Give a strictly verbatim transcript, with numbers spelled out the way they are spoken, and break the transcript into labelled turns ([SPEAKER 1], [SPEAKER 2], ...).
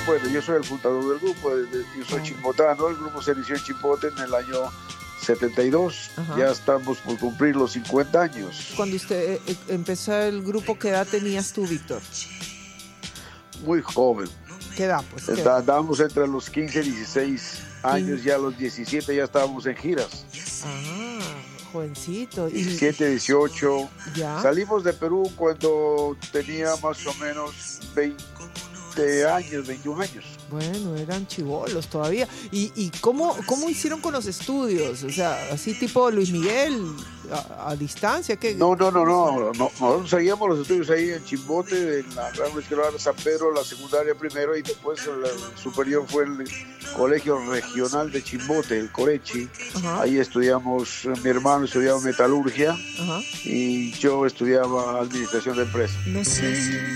[SPEAKER 1] bueno, yo soy el fundador del grupo, yo soy chimbotano, el grupo se inició en Chimbote en el año setenta y dos, ajá. Ya estamos por cumplir los cincuenta años.
[SPEAKER 2] Cuando usted eh, empezó el grupo, ¿qué edad tenías tú, Víctor?
[SPEAKER 1] Muy joven.
[SPEAKER 2] ¿Qué edad? Pues, ¿qué?
[SPEAKER 1] Estábamos entre los quince y dieciséis años, ¿Sí? Ya a los diecisiete ya estábamos en giras.
[SPEAKER 2] Ah, jovencito.
[SPEAKER 1] diecisiete, dieciocho.
[SPEAKER 2] ¿Ya?
[SPEAKER 1] Salimos de Perú cuando tenía más o menos veinte años, veintiún años.
[SPEAKER 2] Bueno, eran chibolos todavía. ¿Y, y cómo, cómo hicieron con los estudios? O sea, así tipo Luis Miguel, a, a distancia. ¿Qué?
[SPEAKER 1] No, no, no, no, no. Nosotros seguíamos los estudios ahí en Chimbote, en la Gran Escolar de San Pedro, la secundaria primero, y después el, el superior fue el Colegio Regional de Chimbote, el Corechi. Ajá. Ahí estudiamos, mi hermano estudiaba metalurgia. Ajá. Y yo estudiaba administración de empresas.
[SPEAKER 2] No sé.